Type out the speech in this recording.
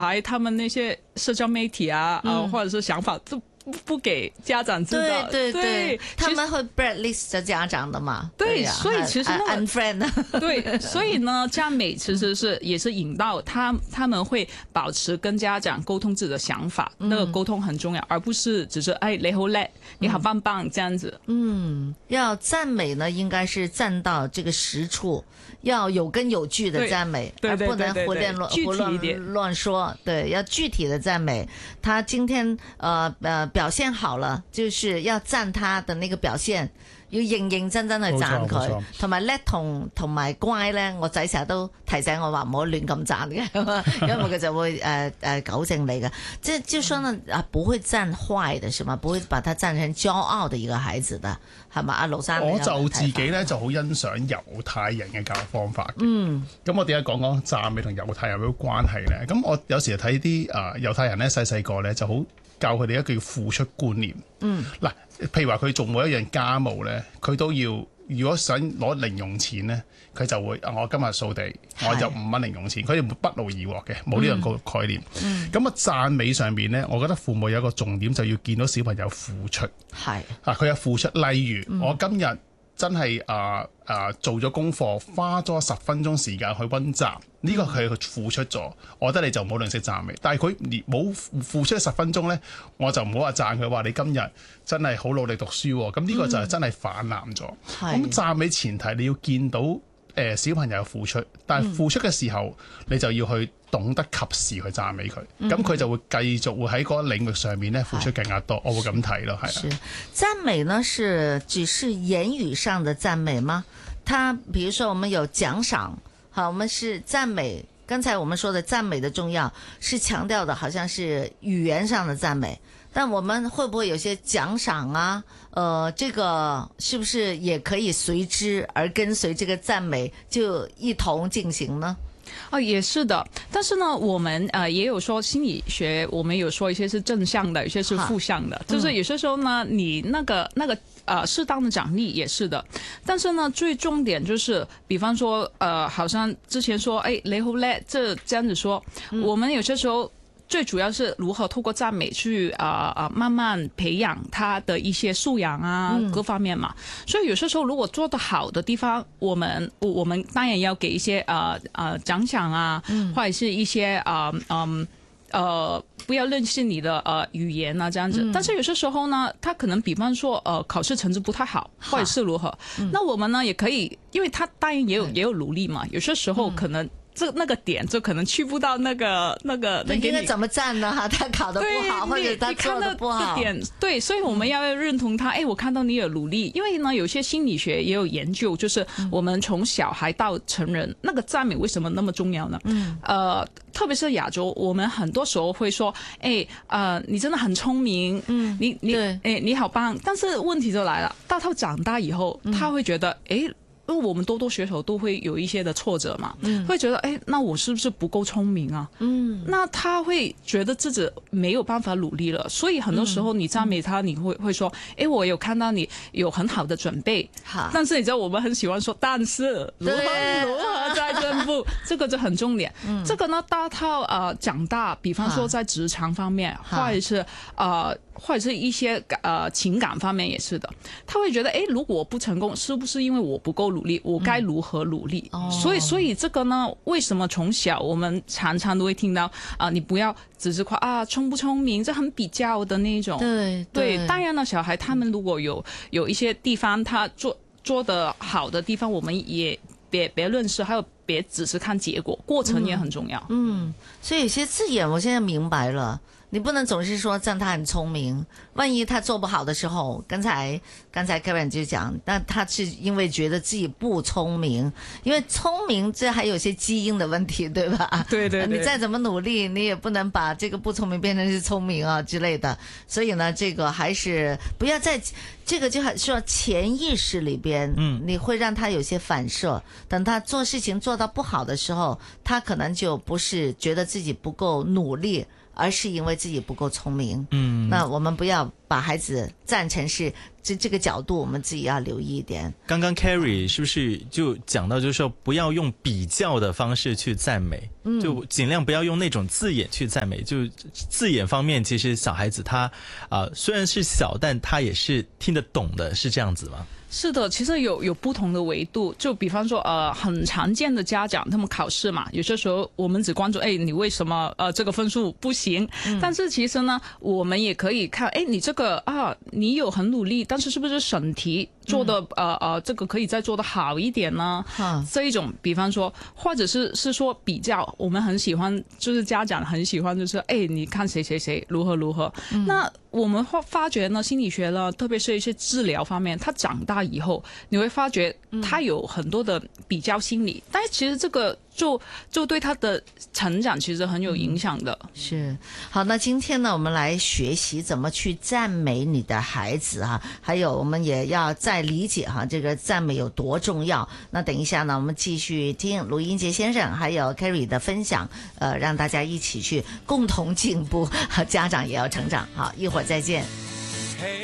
孩他们那些社交媒体啊，或者是想法都不给家长知道， 对，他们会 blacklist 家长的嘛？ 对，所以其实那个 unfriend 对，所以呢，赞美其实也是引导他们会保持跟家长沟通自己的想法，那个沟通很重要，而不是只是你好叻，你好棒棒这样子。 要赞美呢，应该是赞到这个实处，要有根有据的赞美，而不能胡乱说。对，要具体的赞美。他今天表現好了，就是要讚他的那個表現，要認真去讚佢，同埋叻同埋乖咧。我仔成日都提醒我話唔好亂咁讚嘅，因為佢就會糾正你嘅。就說呢不會讚壞的，是嗎？不會把他讚成驕傲的一個孩子的，係嘛？阿盧生， 我就自己咧就好欣賞猶太人嘅教育方法嘅。咁我點解講讚美同猶太人有咩關係咧？咁我有時睇啲猶太人咧細個咧就好教佢哋一個叫付出觀念。嗱，譬如話佢做每一樣家務咧，佢都要，如果想攞零用錢咧，佢就會我今日掃地，我就5蚊零用錢，佢哋不勞而獲嘅，冇呢樣個概念。咁讚美上邊咧，我覺得父母有一個重點就要見到小朋友付出。係佢有付出，例如我今日真係做咗功課，花咗10分鐘時間去溫習，呢個佢付出咗，我覺得你就唔好吝嗇讚美。但係佢冇付出10分鐘呢，我就唔好話讚佢話你今日真係好努力讀書喎。咁呢個就係真係反濫咗。咁讚美前提你要見到小朋友付出，但係付出嘅時候你就要去懂得及時去讚美佢，咁佢就會繼續會喺嗰個領域上面咧付出更加多。我會咁睇咯，係啊。 讚美呢是只是言語上的讚美嗎？他比如說我們有獎賞，好，我們是讚美。剛才我們說的讚美的重要是強調的好像是語言上的讚美，但我們會不會有些獎賞啊？這個是不是也可以隨之而跟隨這個讚美就一同進行呢？ 也是的，但是呢，我們也有說心理學，我們有說一些是正向的，有些是負向的，就是有些時候呢，你那個適當的獎勵也是的，但是呢，最重點就是，比方說好像之前說，你好叻，這樣子說，我們有些時候。最主要是如何透過讚美去慢慢培養他的一些素養啊，各方面嘛。所以有些時候如果做得好的地方，我們當然要給一些獎賞啊，或者是一些不要認識你的語言啊這樣子。但是有些時候呢，他可能比方說考試成績不太好，或者是如何，那我們呢也可以，因為他當然也有努力嘛，有些時候可能。那個點就可能去不到那個你應該怎麼讚呢？他考得不好，或者他做得不好。 對，所以我們要認同他。我看到你有努力，因為呢，有些心理學也有研究，就是我們從小孩到成人，那個讚美為什麼那麼重要呢？特別是亞洲，我們很多時候會說，你真的很聰明，你好棒。但是問題就來了，到他長大以後，他會覺得，因為我們多多學手都會有一些的挫折嘛，會覺得那我是不是不夠聰明啊？那他會覺得自己沒有辦法努力了，所以很多時候你讚美他，你會說，我有看到你有很好的準備，但是你知道我們很喜歡說，但是如何再進步，這個就很重點。這個呢，到他長大，比方說在職場方面，或者是一些情感方面也是的，他會覺得如果我不成功，是不是因為我不夠努力？我該如何努力？所以這個呢，為什麼從小我們常常都會聽到你不要只是誇聰不聰明，這很比較的那種。對，當然呢，小孩他們如果有一些地方他做得好的地方，我們也別論事，還有別只是看結果，過程也很重要。 所以有些字眼我現在明白了。你不能總是說讚他很聰明，萬一他做不好的時候，剛才 Karen 就講，那他是因為覺得自己不聰明，因為聰明這還有些基因的問題，對吧？對，你再怎麼努力，你也不能把這個不聰明變成是聰明啊之類的。所以呢，這個還是不要在這個就說潛意識裏邊，你會讓他有些反射。等他做事情做到不好的時候，他可能就不是覺得自己不夠努力，而是因為自己不夠聰明。那我們不要把孩子赞成是这个角度，我们自己要留意一点。 刚刚 Carrie 是不是就讲到，就是说不要用比较的方式去赞美，就尽量不要用那种字眼去赞美。就字眼方面，其实小孩子他虽然是小，但他也是听得懂的，是这样子吗？ 是的，其实有不同的维度，就比方说很常见的家长他们考试嘛，有些时候我们只关注你为什么这个分数不行，但是其实呢我们也可以看你这个你有很努力，但是是不是审题做的这个可以再做得好一点呢？这一种比方说，或者是说比较，我们很喜欢，就是家长很喜欢，就是你看谁谁谁如何如何，那我们会发觉呢，心理学呢，特别是一些治疗方面，他长大以后，你会发觉他有很多的比较心理，但是其实这个就对他的成长其实很有影响的。 是，好，那今天呢，我们来学习怎么去赞美你的孩子哈，还有我们也要再理解哈，这个赞美有多重要。那等一下呢，我们继续听卢英杰先生还有 Carrie 的分享，让大家一起去共同进步，家长也要成长。好，一会儿再见。